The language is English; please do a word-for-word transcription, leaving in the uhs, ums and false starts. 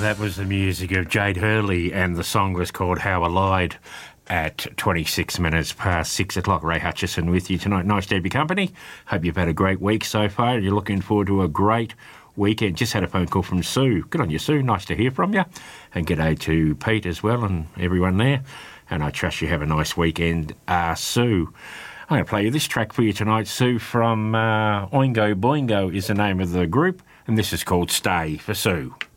that was the music of Jade Hurley, and the song was called How I Lied at twenty-six minutes past six o'clock. Ray Hutchison with you tonight. Nice to have your company. Hope you've had a great week so far. You're looking forward to a great weekend. Just had a phone call from Sue. Good on you, Sue. Nice to hear from you. And g'day to Pete as well and everyone there. And I trust you have a nice weekend, uh, Sue. I'm going to play you this track for you tonight, Sue, from uh, Oingo Boingo is the name of the group, and this is called Stay for Sue.